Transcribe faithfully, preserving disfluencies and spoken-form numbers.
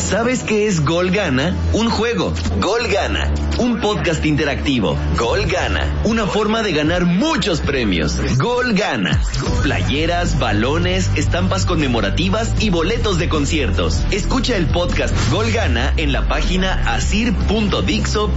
¿Sabes qué es Gol Gana? Un juego. Gol Gana. Un podcast interactivo. Gol Gana. Una forma de ganar muchos premios. Gol Gana. Playeras, balones, estampas conmemorativas y boletos de conciertos. Escucha el podcast Gol Gana en la página asir punto dixo